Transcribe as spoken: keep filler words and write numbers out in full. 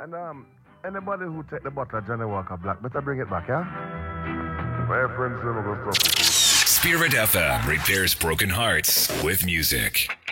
And um, anybody who take the bottle of Johnny Walker Black, better bring it back, yeah? My friends, you know the stuff. Spirit F M repairs broken hearts with music.